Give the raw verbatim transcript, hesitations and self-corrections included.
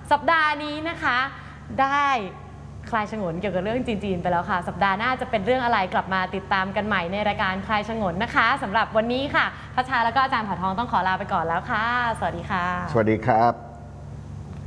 สัปดาห์นี้นะคะได้คลายฉงนเกี่ยวกับเรื่องจีนๆไปแล้วค่ะสัปดาห์หน้าจะเป็นเรื่องอะไรกลับมาติดตามกันใหม่ในรายการคลายฉงนนะคะสำหรับวันนี้ค่ะพัชชาแล้วก็อาจารย์ผาทองต้องขอลาไปก่อนแล้วค่ะสวัสดีค่ะสวัสดีครับ